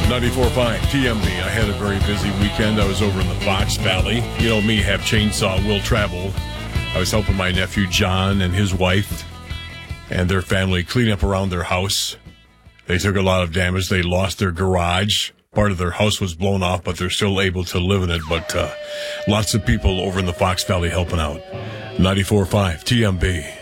94.5 TMB. I had a very busy weekend. I was over in the Fox Valley. You know me, have chainsaw, will travel. I was helping my nephew John and his wife and their family clean up around their house. They took a lot of damage. They lost their garage. Part of their house was blown off, but they're still able to live in it. But lots of people over in the Fox Valley helping out. 94.5 TMB.